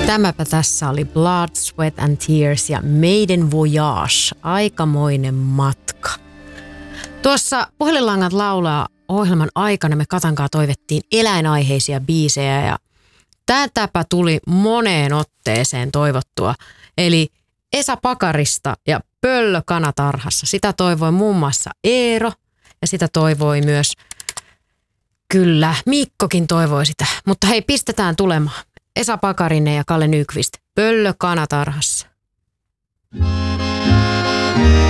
Tämäpä tässä oli Blood, Sweat and Tears ja Maiden Voyage, aikamoinen matka. Tuossa Puhelinlangat laulaa ohjelman aikana me Katankaa toivettiin eläinaiheisia biisejä ja tätäpä tuli moneen otteeseen toivottua. Eli Esa Pakarista ja Pöllö kanatarhassa. Sitä toivoi muun muassa Eero ja sitä toivoi myös, kyllä, Mikkokin toivoi sitä. Mutta hei, pistetään tulemaan. Esa Pakarinen ja Kalle Nyqvist, Pöllö kanatarhassa.